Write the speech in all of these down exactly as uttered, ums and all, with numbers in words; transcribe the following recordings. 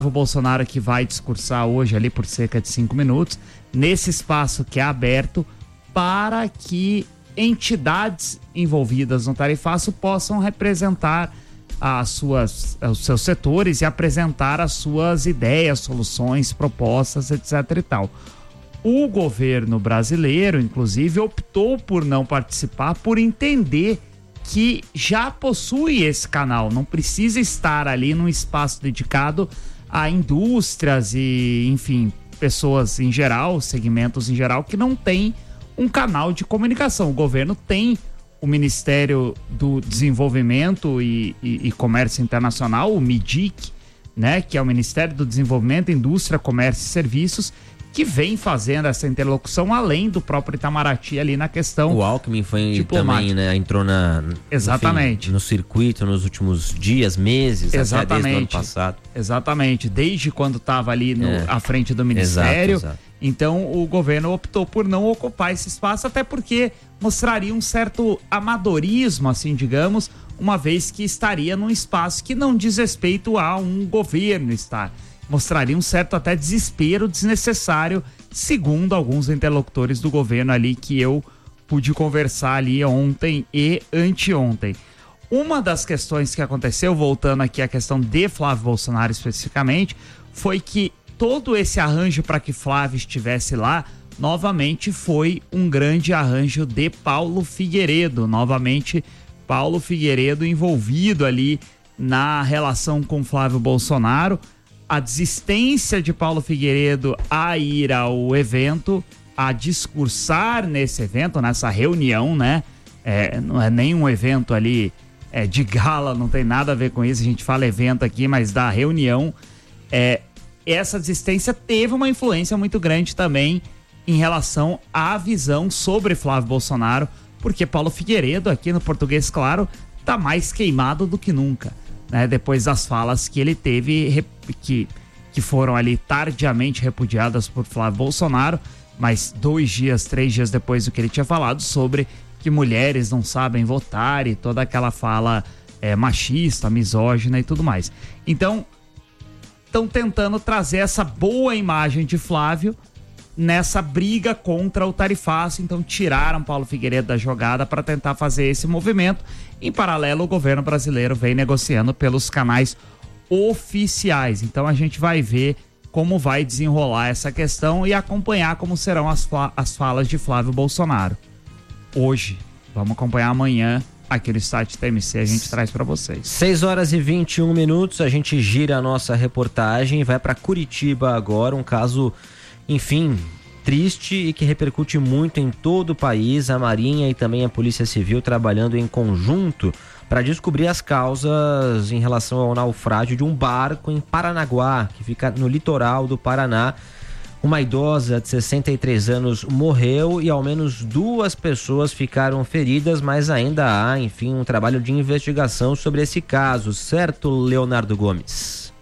O Bolsonaro que vai discursar hoje ali por cerca de cinco minutos, nesse espaço que é aberto para que entidades envolvidas no tarifaço possam representar as suas, os seus setores e apresentar as suas ideias, soluções, propostas, etc e tal. O governo brasileiro, inclusive, optou por não participar, por entender que já possui esse canal, não precisa estar ali num espaço dedicado a indústrias e, enfim, pessoas em geral, segmentos em geral, que não tem um canal de comunicação. O governo tem o Ministério do Desenvolvimento e, e, e Comércio Internacional, o MIDIC, né, que é o Ministério do Desenvolvimento, Indústria, Comércio e Serviços, que vem fazendo essa interlocução além do próprio Itamaraty ali na questão. O Alckmin foi também, né, entrou na, exatamente, enfim, no circuito nos últimos dias, meses, exatamente, até desde o ano passado. Exatamente, desde quando estava ali no, é. à frente do Ministério. Exato, exato. Então o governo optou por não ocupar esse espaço, até porque mostraria um certo amadorismo, assim, digamos, uma vez que estaria num espaço que não diz respeito a um governo estar. Mostraria um certo até desespero desnecessário, segundo alguns interlocutores do governo ali que eu pude conversar ali ontem e anteontem. Uma das questões que aconteceu, voltando aqui à questão de Flávio Bolsonaro especificamente, foi que todo esse arranjo para que Flávio estivesse lá, novamente foi um grande arranjo de Paulo Figueiredo, novamente Paulo Figueiredo envolvido ali na relação com Flávio Bolsonaro. A desistência de Paulo Figueiredo a ir ao evento, a discursar nesse evento, nessa reunião, né? É, não é nenhum evento ali é, de gala, não tem nada a ver com isso, a gente fala evento aqui, mas da reunião. É, essa desistência teve uma influência muito grande também em relação à visão sobre Flávio Bolsonaro, porque Paulo Figueiredo, aqui no Português Claro, tá mais queimado do que nunca. Né, depois das falas que ele teve, que, que foram ali tardiamente repudiadas por Flávio Bolsonaro, mas dois dias, três dias depois do que ele tinha falado sobre que mulheres não sabem votar e toda aquela fala é, machista, misógina e tudo mais. Então, estão tentando trazer essa boa imagem de Flávio nessa briga contra o tarifaço, então tiraram Paulo Figueiredo da jogada para tentar fazer esse movimento. Em paralelo, o governo brasileiro vem negociando pelos canais oficiais, então a gente vai ver como vai desenrolar essa questão e acompanhar como serão as, as falas de Flávio Bolsonaro hoje. Vamos acompanhar amanhã aqui no Estádio T M C, a gente traz para vocês. seis horas e vinte e um minutos, a gente gira a nossa reportagem e vai para Curitiba agora, um caso, enfim, triste e que repercute muito em todo o país. A Marinha e também a Polícia Civil trabalhando em conjunto para descobrir as causas em relação ao naufrágio de um barco em Paranaguá, que fica no litoral do Paraná. Uma idosa de sessenta e três anos morreu e ao menos duas pessoas ficaram feridas, mas ainda há, enfim, um trabalho de investigação sobre esse caso, certo, Leonardo Gomes?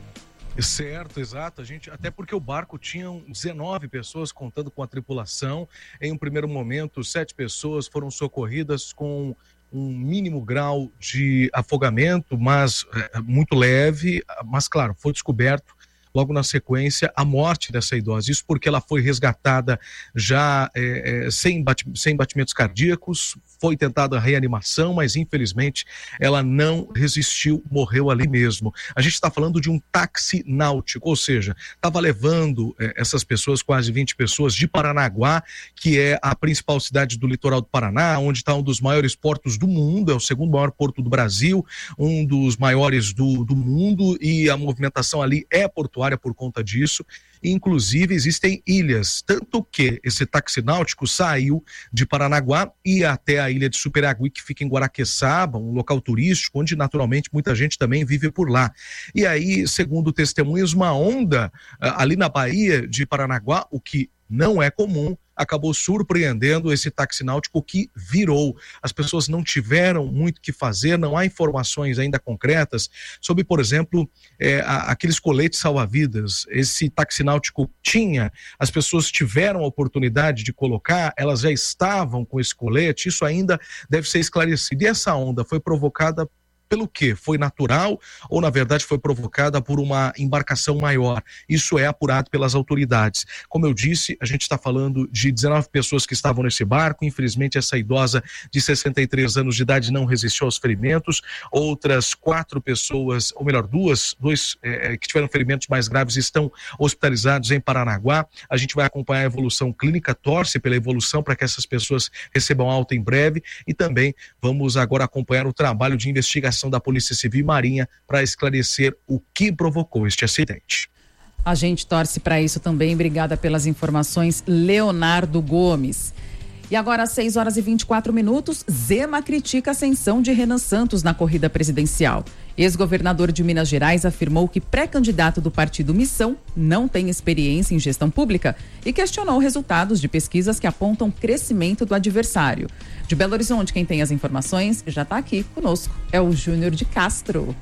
Certo, exato. A gente, até porque o barco tinha dezenove pessoas contando com a tripulação. Em um primeiro momento, sete pessoas foram socorridas com um mínimo grau de afogamento, mas é, muito leve, mas claro, foi descoberto logo na sequência a morte dessa idosa. Isso porque ela foi resgatada já é, é, sem, bate, sem batimentos cardíacos, foi tentada a reanimação, mas infelizmente ela não resistiu, morreu ali mesmo. A gente está falando de um táxi náutico, ou seja, estava levando é, essas pessoas, quase vinte pessoas, de Paranaguá, que é a principal cidade do litoral do Paraná, onde está um dos maiores portos do mundo, é o segundo maior porto do Brasil, um dos maiores do, do mundo, e a movimentação ali é portuária por conta disso. Inclusive existem ilhas, tanto que esse táxi náutico saiu de Paranaguá e até a ilha de Superagui, que fica em Guaraqueçaba, um local turístico onde naturalmente muita gente também vive por lá. E aí, segundo testemunhas, uma onda ali na Baía de Paranaguá, o que não é comum, acabou surpreendendo esse táxi náutico que virou. As pessoas não tiveram muito o que fazer, não há informações ainda concretas sobre, por exemplo, é, a, aqueles coletes salva-vidas. Esse táxi náutico tinha, as pessoas tiveram a oportunidade de colocar, elas já estavam com esse colete, isso ainda deve ser esclarecido. E essa onda foi provocada pelo quê? Foi natural ou, na verdade, foi provocada por uma embarcação maior? Isso é apurado pelas autoridades. Como eu disse, a gente está falando de dezenove pessoas que estavam nesse barco. Infelizmente, essa idosa de sessenta e três anos de idade não resistiu aos ferimentos. Outras quatro pessoas, ou melhor, duas, dois é, que tiveram ferimentos mais graves estão hospitalizados em Paranaguá. A gente vai acompanhar a evolução clínica, torce pela evolução para que essas pessoas recebam alta em breve, e também vamos agora acompanhar o trabalho de investigação da Polícia Civil e Marinha para esclarecer o que provocou este acidente. A gente torce para isso também. Obrigada pelas informações, Leonardo Gomes. E agora, às seis horas e vinte e quatro minutos, Zema critica a ascensão de Renan Santos na corrida presidencial. Ex-governador de Minas Gerais afirmou que pré-candidato do partido Missão não tem experiência em gestão pública e questionou resultados de pesquisas que apontam crescimento do adversário. De Belo Horizonte, quem tem as informações já está aqui conosco. É o Júnior de Castro.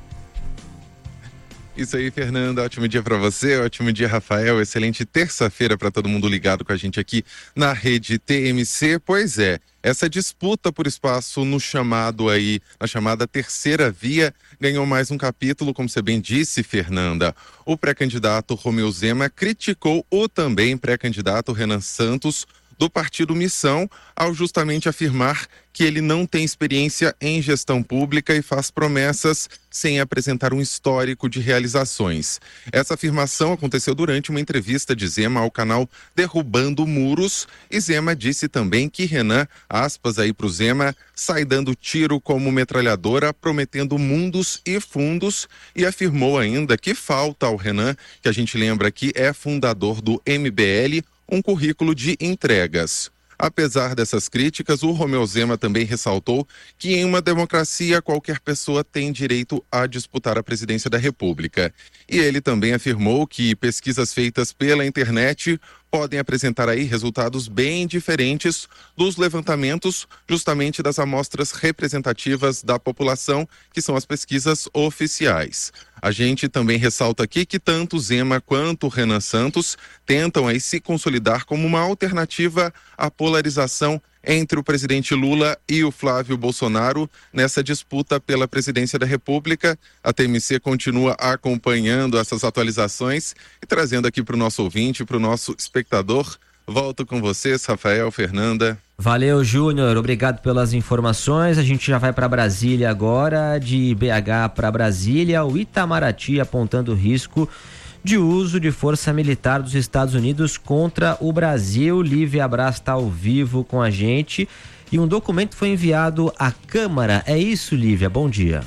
Isso aí, Fernanda, ótimo dia para você, ótimo dia, Rafael, excelente terça-feira para todo mundo ligado com a gente aqui na rede T M C. Pois é, essa disputa por espaço no chamado aí, na chamada terceira via, ganhou mais um capítulo, como você bem disse, Fernanda. O pré-candidato Romeu Zema criticou o também pré-candidato Renan Santos do partido Missão, ao justamente afirmar que ele não tem experiência em gestão pública e faz promessas sem apresentar um histórico de realizações. Essa afirmação aconteceu durante uma entrevista de Zema ao canal Derrubando Muros, e Zema disse também que Renan, aspas aí pro Zema, sai dando tiro como metralhadora, prometendo mundos e fundos, e afirmou ainda que falta ao Renan, que a gente lembra que é fundador do M B L, um currículo de entregas. Apesar dessas críticas, o Romeu Zema também ressaltou que em uma democracia qualquer pessoa tem direito a disputar a presidência da República. E ele também afirmou que pesquisas feitas pela internet podem apresentar aí resultados bem diferentes dos levantamentos justamente das amostras representativas da população, que são as pesquisas oficiais. A gente também ressalta aqui que tanto Zema quanto Renan Santos tentam aí se consolidar como uma alternativa à polarização entre o presidente Lula e o Flávio Bolsonaro nessa disputa pela presidência da República. A T M C continua acompanhando essas atualizações e trazendo aqui para o nosso ouvinte, para o nosso espectador. Volto com vocês, Rafael, Fernanda. Valeu, Júnior. Obrigado pelas informações. A gente já vai para Brasília agora. De B H para Brasília, o Itamaraty apontando risco de uso de força militar dos Estados Unidos contra o Brasil. Lívia Braz está ao vivo com a gente e um documento foi enviado à Câmara. É isso, Lívia? Bom dia.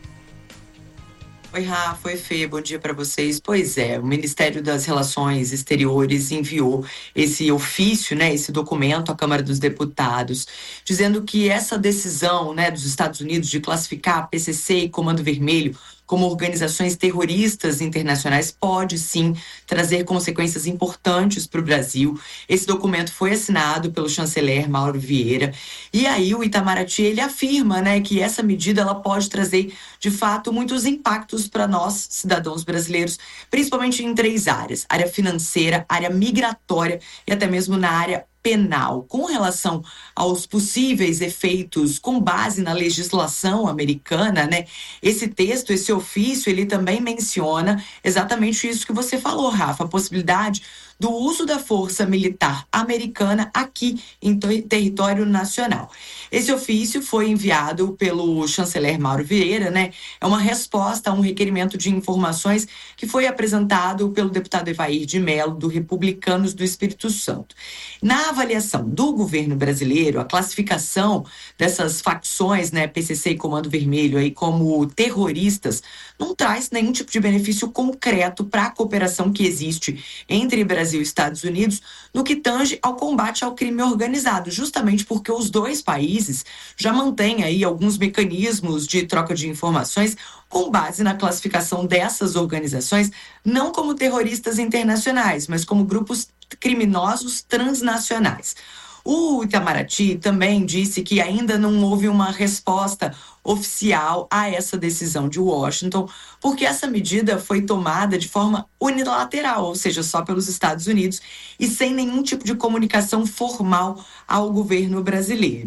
Oi, Rafa, oi, Fê, bom dia para vocês. Pois é, o Ministério das Relações Exteriores enviou esse ofício, né, esse documento à Câmara dos Deputados, dizendo que essa decisão, né, dos Estados Unidos de classificar P C C e Comando Vermelho como organizações terroristas internacionais pode sim trazer consequências importantes para o Brasil. Esse documento foi assinado pelo chanceler Mauro Vieira e aí o Itamaraty ele afirma, né, que essa medida ela pode trazer de fato muitos impactos para nós cidadãos brasileiros, principalmente em três áreas: área financeira, área migratória e até mesmo na área penal. Com relação aos possíveis efeitos com base na legislação americana, né? Esse texto, esse ofício, ele também menciona exatamente isso que você falou, Rafa, a possibilidade do uso da força militar americana aqui em ter- território nacional. Esse ofício foi enviado pelo chanceler Mauro Vieira, né? É uma resposta a um requerimento de informações que foi apresentado pelo deputado Evair de Mello, do Republicanos do Espírito Santo. Na avaliação do governo brasileiro, a classificação dessas facções, né, P C C e Comando Vermelho, aí, como terroristas, não traz nenhum tipo de benefício concreto para a cooperação que existe entre Brasil e Estados Unidos no que tange ao combate ao crime organizado, justamente porque os dois países já mantêm aí alguns mecanismos de troca de informações com base na classificação dessas organizações não como terroristas internacionais, mas como grupos criminosos transnacionais. O Itamaraty também disse que ainda não houve uma resposta oficial a essa decisão de Washington, porque essa medida foi tomada de forma unilateral, ou seja, só pelos Estados Unidos e sem nenhum tipo de comunicação formal ao governo brasileiro.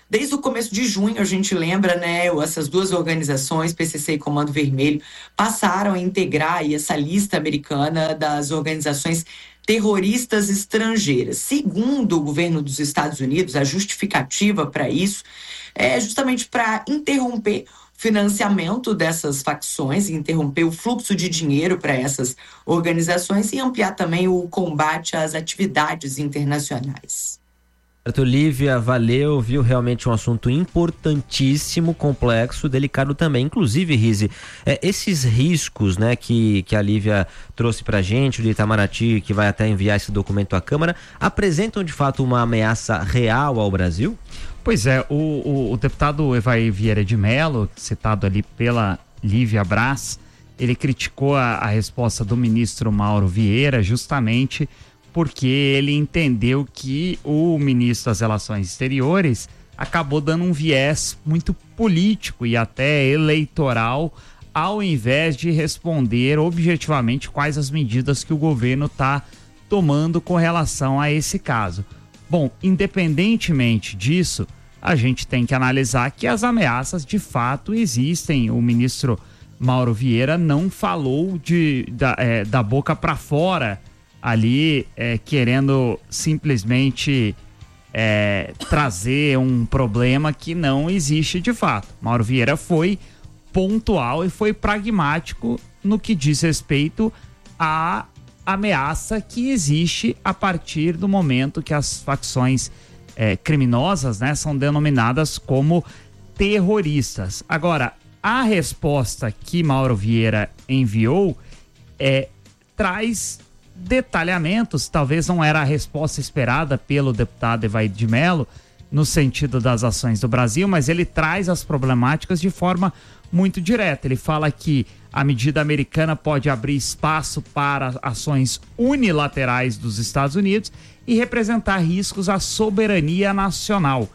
Desde o começo de junho, a gente lembra, né, essas duas organizações, P C C e Comando Vermelho, passaram a integrar aí essa lista americana das organizações terroristas estrangeiras. Segundo o governo dos Estados Unidos, a justificativa para isso é justamente para interromper o financiamento dessas facções, interromper o fluxo de dinheiro para essas organizações e ampliar também o combate às atividades internacionais. Lívia, valeu, viu? Realmente um assunto importantíssimo, complexo, delicado também. Inclusive, Rizzi, é, esses riscos, né, que, que a Lívia trouxe pra gente, o de Itamaraty, que vai até enviar esse documento à Câmara, apresentam de fato uma ameaça real ao Brasil? Pois é, o, o, o deputado Evair Vieira de Mello, citado ali pela Lívia Braz, ele criticou a, a resposta do ministro Mauro Vieira justamente porque ele entendeu que o ministro das Relações Exteriores acabou dando um viés muito político e até eleitoral, ao invés de responder objetivamente quais as medidas que o governo está tomando com relação a esse caso. Bom, independentemente disso, a gente tem que analisar que as ameaças de fato existem. O ministro Mauro Vieira não falou de, da, é, da boca para fora ali, é, querendo simplesmente é, trazer um problema que não existe de fato. Mauro Vieira foi pontual e foi pragmático no que diz respeito à ameaça que existe a partir do momento que as facções é, criminosas, né, são denominadas como terroristas. Agora, a resposta que Mauro Vieira enviou é, traz detalhamentos, talvez não era a resposta esperada pelo deputado Evair de Mello no sentido das ações do Brasil, mas ele traz as problemáticas de forma muito direta. Ele fala que a medida americana pode abrir espaço para ações unilaterais dos Estados Unidos e representar riscos à soberania nacional.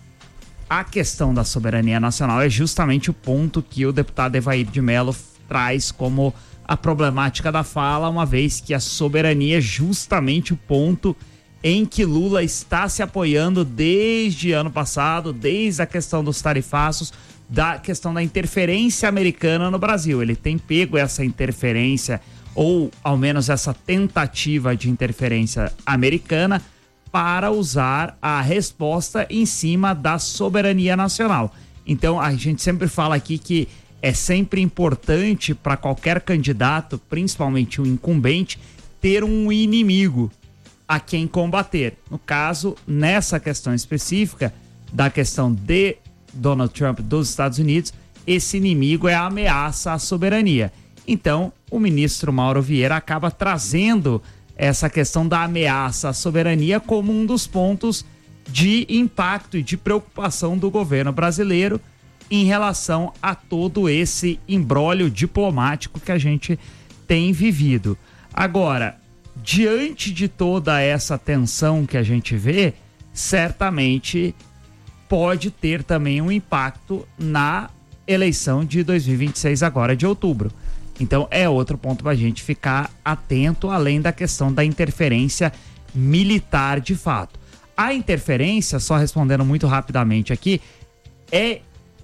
A questão da soberania nacional é justamente o ponto que o deputado Evair de Mello traz como a problemática da fala, uma vez que a soberania é justamente o ponto em que Lula está se apoiando desde ano passado, desde a questão dos tarifaços, da questão da interferência americana no Brasil. Ele tem pego essa interferência, ou ao menos essa tentativa de interferência americana, para usar a resposta em cima da soberania nacional. Então, a gente sempre fala aqui que é sempre importante para qualquer candidato, principalmente o incumbente, ter um inimigo a quem combater. No caso, nessa questão específica, da questão de Donald Trump dos Estados Unidos, esse inimigo é a ameaça à soberania. Então, o ministro Mauro Vieira acaba trazendo essa questão da ameaça à soberania como um dos pontos de impacto e de preocupação do governo brasileiro em relação a todo esse imbróglio diplomático que a gente tem vivido. Agora, diante de toda essa tensão que a gente vê, certamente pode ter também um impacto na eleição de dois mil e vinte e seis, agora de outubro. Então é outro ponto para a gente ficar atento, além da questão da interferência militar de fato. A interferência, só respondendo muito rapidamente aqui, é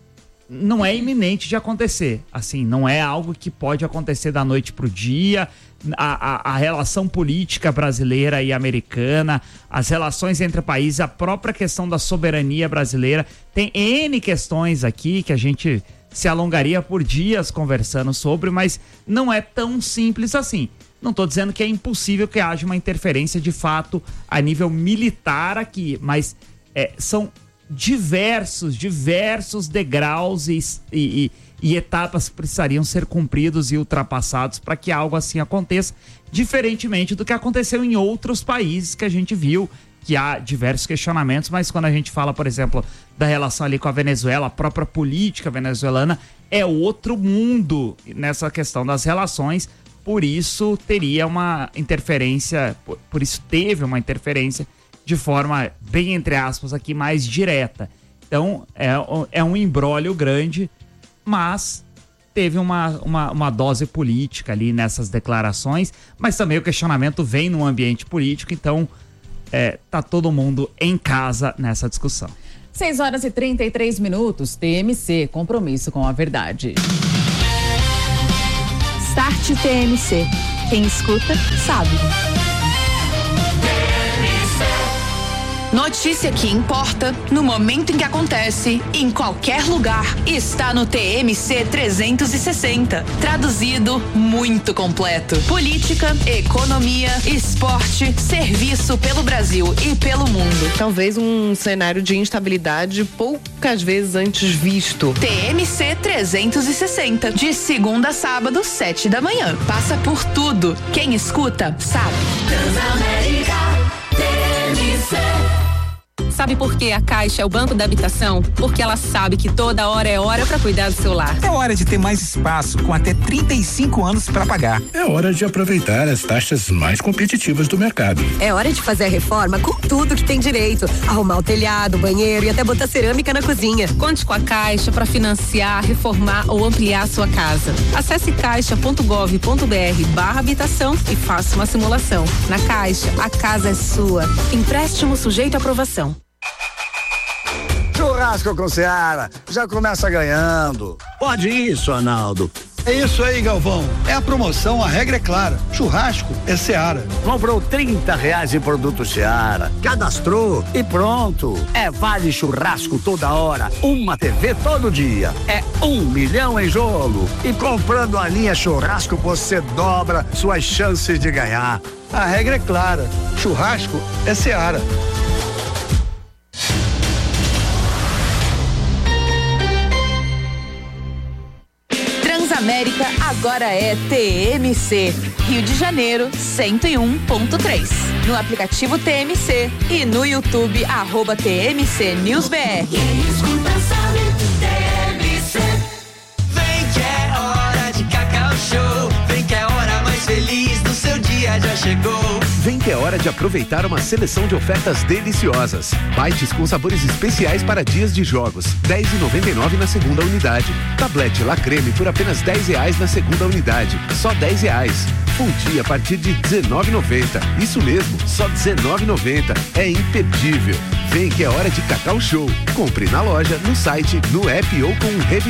não é iminente de acontecer, assim, não é algo que pode acontecer da noite pro dia. A, a, a relação política brasileira e americana, as relações entre países, a própria questão da soberania brasileira, tem N questões aqui que a gente se alongaria por dias conversando sobre, mas não é tão simples assim. Não estou dizendo que é impossível que haja uma interferência de fato a nível militar aqui, mas é, são diversos, diversos degraus e, e, e etapas que precisariam ser cumpridos e ultrapassados para que algo assim aconteça, diferentemente do que aconteceu em outros países que a gente viu, que há diversos questionamentos, mas quando a gente fala, por exemplo, da relação ali com a Venezuela, a própria política venezuelana é outro mundo nessa questão das relações, por isso teria uma interferência, por, por isso teve uma interferência de forma, bem entre aspas aqui, mais direta. Então, é, é um imbróglio grande, mas teve uma, uma, uma dose política ali nessas declarações, mas também o questionamento vem no ambiente político, então é, tá todo mundo em casa nessa discussão. seis horas e trinta e três minutos. T M C, compromisso com a verdade. Start T M C. Quem escuta, sabe. Notícia que importa, no momento em que acontece, em qualquer lugar, está no T M C trezentos e sessenta. Traduzido, muito completo. Política, economia, esporte, serviço pelo Brasil e pelo mundo. Talvez um cenário de instabilidade poucas vezes antes visto. T M C trezentos e sessenta, de segunda a sábado, sete da manhã. Passa por tudo. Quem escuta, sabe. Transamérica, T M C. Sabe por que a Caixa é o Banco da Habitação? Porque ela sabe que toda hora é hora para cuidar do seu lar. É hora de ter mais espaço, com até trinta e cinco anos para pagar. É hora de aproveitar as taxas mais competitivas do mercado. É hora de fazer a reforma com tudo que tem direito. Arrumar o telhado, banheiro e até botar cerâmica na cozinha. Conte com a Caixa para financiar, reformar ou ampliar a sua casa. Acesse caixa ponto gov ponto br barra habitação e faça uma simulação. Na Caixa, a casa é sua. Empréstimo sujeito à aprovação. Churrasco com Seara, já começa ganhando. Pode isso, Arnaldo. É isso aí, Galvão. É a promoção, a regra é clara. Churrasco é Seara. Comprou trinta reais em produto Seara, cadastrou e pronto. É vale churrasco toda hora, uma T V todo dia. É um milhão em jogo. E comprando a linha churrasco, você dobra suas chances de ganhar. A regra é clara. Churrasco é Seara. América agora é T M C. Rio de Janeiro, cento e um ponto três. No aplicativo T M C e no YouTube, arroba T M C News B R. Quem escuta sabe, T M C. Vem que é hora de Cacau Show. Vem que é a hora mais feliz do seu dia já chegou. Vem que é hora de aproveitar uma seleção de ofertas deliciosas. Bites com sabores especiais para dias de jogos. dez reais e noventa e nove centavos na segunda unidade. Tablete La Creme por apenas dez reais na segunda unidade. Só dez reais. Fundi a partir de dezenove reais e noventa centavos. Isso mesmo, só dezenove reais e noventa centavos. É imperdível. Vem que é hora de Cacau Show. Compre na loja, no site, no app ou com um revendedor.